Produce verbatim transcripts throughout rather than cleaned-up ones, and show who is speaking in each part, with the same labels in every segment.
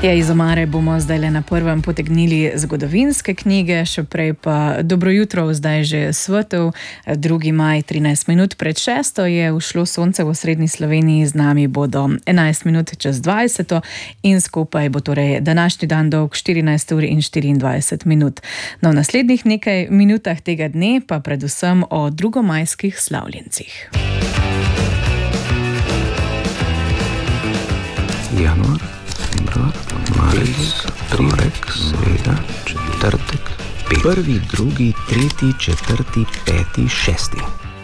Speaker 1: Ja, iz omare bomo zdaj le na prvem potegnili zgodovinske knjige, še prej pa dobro jutro, zdaj že svetel, drugi maj, trinajst minut pred šesto je ušlo sonce v osrednji Sloveniji, z nami bodo enajst minut čez dvajseto in skupaj bo torej današnji dan dolg štirinajst ur in štiriindvajset minut. No, v naslednjih nekaj minutah tega dne pa predvsem o drugomajskih slavljencih.
Speaker 2: Januar, februar, marec, torek, sreda, četrtek, pet. Prvi, drugi, tretji, četrti, peti, šesti.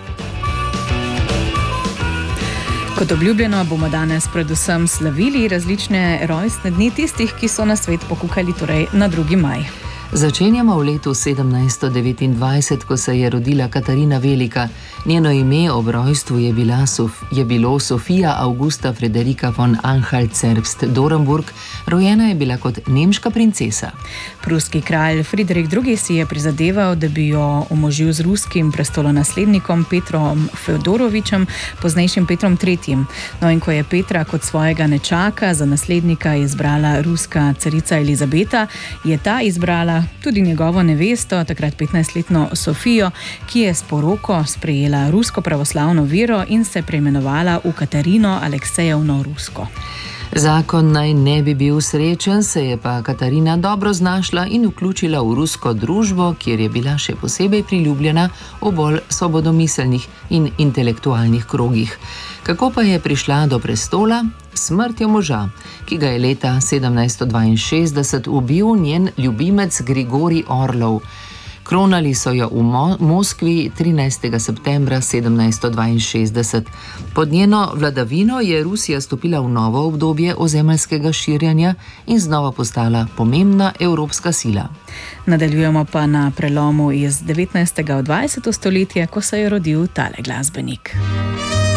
Speaker 1: Kot obljubljeno bomo danes predvsem slavili različne rojstne dni tistih, ki so na svet pokukali torej na drugi maj.
Speaker 3: Začenjamo v letu sedemnajststo devetindvajset, ko se je rodila Katarina Velika. Njeno ime ob rojstvu je, bila, je bilo Sofija Augusta Frederika von Anhalt-Zerbst-Dorenburg. Rojena je bila kot nemška princesa.
Speaker 1: Pruski kralj Friderik drugi. si je prizadeval, da bi jo omožil z ruskim prestolonaslednikom Petrom Feodorovičem, poznejšim Petrom tretjim. No, in ko je Petra kot svojega nečaka za naslednika izbrala ruska carica Elizabeta, je ta izbrala tudi njegovo nevesto, takrat petnajstletno Sofijo, ki je s poroko sprejela rusko pravoslavno vero in se preimenovala v Katarino Aleksejevno Rusko.
Speaker 3: Zakon naj ne bi bil srečen, se je pa Katarina dobro znašla in vključila v rusko družbo, kjer je bila še posebej priljubljena v bolj svobodomiselnih in intelektualnih krogih. Kako pa je prišla do prestola? Smrtjo moža, ki ga je leta sedemnajststo dvainšestdeset ubil njen ljubimec Grigorij Orlov. Kronali so jo v Mo- Moskvi trinajstega septembra sedemnajststo dvainšestdeset. Pod njeno vladavino je Rusija stopila v novo obdobje ozemeljskega širjenja in znova postala pomembna evropska sila.
Speaker 1: Nadaljujemo pa na prelomu iz devetnajstega v dvajseto stoletje, ko se je rodil tale glasbenik.